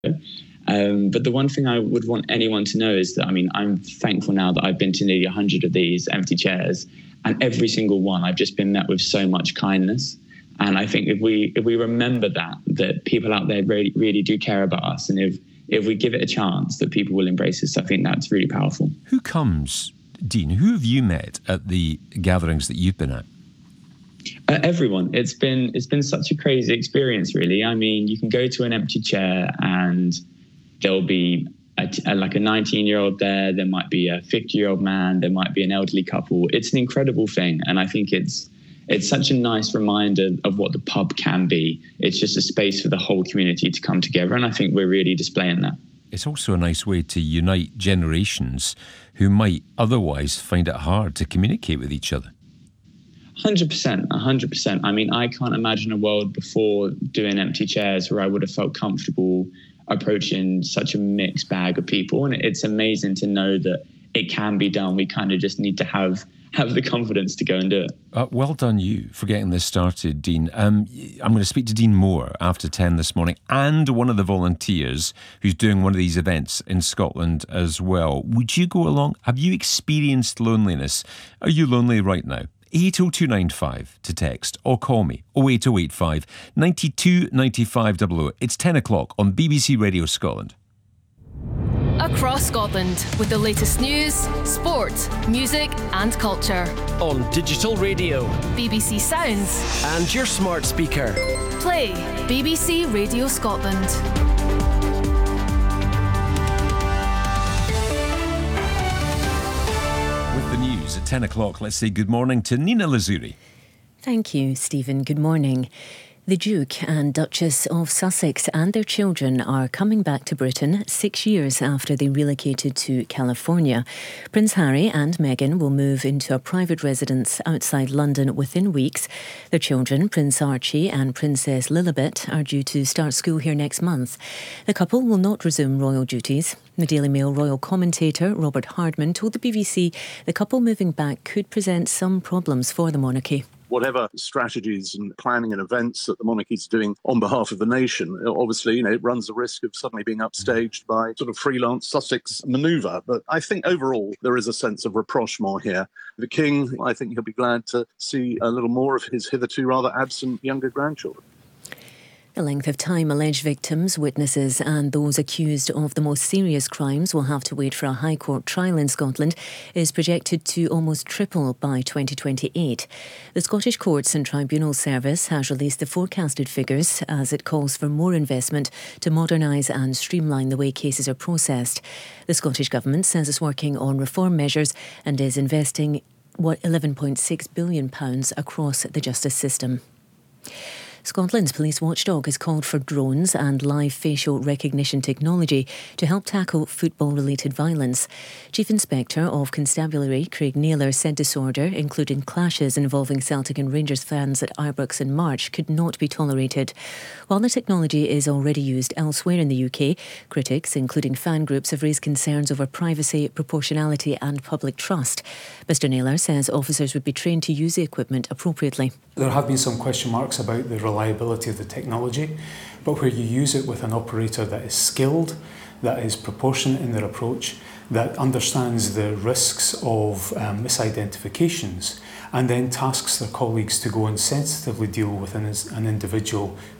But the one thing I would want anyone to know is that, I'm thankful now that I've been to nearly 100 of these empty chairs, and every single one I've just been met with so much kindness. And I think if we remember that people out there really, really do care about us, and if we give it a chance, that people will embrace us, I think that's really powerful. Who comes, Dean? Who have you met at the gatherings that you've been at? Everyone. It's been such a crazy experience, really. You can go to an empty chair and there'll be a 19-year-old there. There might be a 50-year-old man. There might be an elderly couple. It's an incredible thing, and I think it's such a nice reminder of what the pub can be. It's just a space for the whole community to come together, and I think we're really displaying that. It's also a nice way to unite generations who might otherwise find it hard to communicate with each other. 100%. I can't imagine a world before doing empty chairs where I would have felt comfortable approaching such a mixed bag of people, and it's amazing to know that it can be done. We kind of just need to have the confidence to go and do it. Well done you for getting this started, Dean. I'm going to speak to Dean Moore after 10 this morning, and one of the volunteers who's doing one of these events in Scotland as well. Would you go along? Have you experienced loneliness? Are you lonely right now? 80295 to text or call me 08085 92 95 00. It's 10 o'clock on BBC Radio Scotland. Across Scotland with the latest news, sport, music and culture. On digital radio, BBC Sounds and your smart speaker. Play BBC Radio Scotland. With the news at 10 o'clock, let's say good morning to Nina Lazuri. Thank you, Stephen. Good morning. The Duke and Duchess of Sussex and their children are coming back to Britain 6 years after they relocated to California. Prince Harry and Meghan will move into a private residence outside London within weeks. Their children, Prince Archie and Princess Lilibet, are due to start school here next month. The couple will not resume royal duties. The Daily Mail royal commentator Robert Hardman told the BBC the couple moving back could present some problems for the monarchy. Whatever strategies and planning and events that the monarchy is doing on behalf of the nation, obviously, it runs the risk of suddenly being upstaged by sort of freelance Sussex manoeuvre. But I think overall there is a sense of rapprochement here. The King, I think he'll be glad to see a little more of his hitherto rather absent younger grandchildren. The length of time alleged victims, witnesses and those accused of the most serious crimes will have to wait for a High Court trial in Scotland is projected to almost triple by 2028. The Scottish Courts and Tribunal Service has released the forecasted figures as it calls for more investment to modernise and streamline the way cases are processed. The Scottish Government says it's working on reform measures and is investing £11.6 billion across the justice system. Scotland's police watchdog has called for drones and live facial recognition technology to help tackle football-related violence. Chief Inspector of Constabulary Craig Naylor said disorder, including clashes involving Celtic and Rangers fans at Ibrox in March, could not be tolerated. While the technology is already used elsewhere in the UK, critics, including fan groups, have raised concerns over privacy, proportionality and public trust. Mr Naylor says officers would be trained to use the equipment appropriately. There have been some question marks about the reliability of the technology, but where you use it with an operator that is skilled, that is proportionate in their approach, that understands the risks of misidentifications, and then tasks their colleagues to go and sensitively deal with an individual